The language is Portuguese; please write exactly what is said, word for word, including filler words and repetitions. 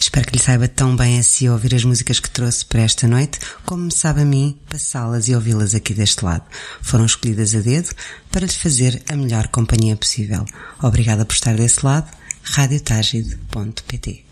Espero que lhe saiba tão bem assim ouvir as músicas que trouxe para esta noite, como me sabe a mim passá-las e ouvi-las aqui deste lado. Foram escolhidas a dedo para lhe fazer a melhor companhia possível. Obrigada por estar desse lado. rádio tágide ponto pt